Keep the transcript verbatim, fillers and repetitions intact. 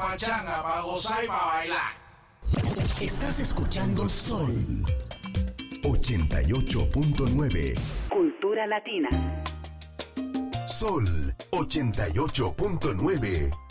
pachanga, para gozar y para bailar. Estás escuchando Sol ochenta y ocho punto nueve. Cultura Latina. Sol ochenta y ocho punto nueve.